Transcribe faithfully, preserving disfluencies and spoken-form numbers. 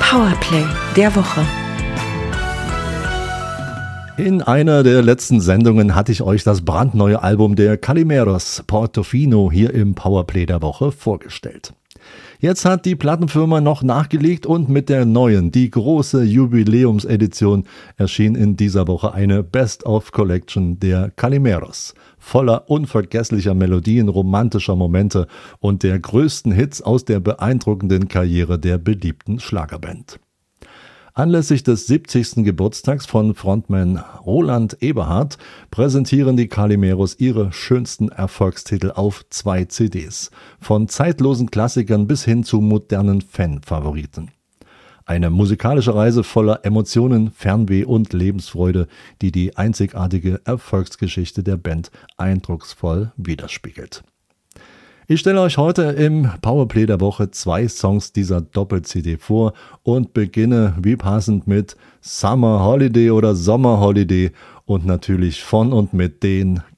Powerplay der Woche. In einer der letzten Sendungen hatte ich euch das brandneue Album der Calimeros, Portofino, hier im Powerplay der Woche vorgestellt. Jetzt hat die Plattenfirma noch nachgelegt und mit der neuen, die große Jubiläumsedition, erschien in dieser Woche eine Best-of-Collection der Calimeros, voller unvergesslicher Melodien, romantischer Momente und der größten Hits aus der beeindruckenden Karriere der beliebten Schlagerband. Anlässlich des siebzigsten Geburtstags von Frontman Roland Eberhardt präsentieren die Calimeros ihre schönsten Erfolgstitel auf zwei C Ds, von zeitlosen Klassikern bis hin zu modernen Fan-Favoriten. Eine musikalische Reise voller Emotionen, Fernweh und Lebensfreude, die die einzigartige Erfolgsgeschichte der Band eindrucksvoll widerspiegelt. Ich stelle euch heute im Powerplay der Woche zwei Songs dieser Doppel-C D vor und beginne wie passend mit Summer Holiday oder Sommer Holiday und natürlich von und mit den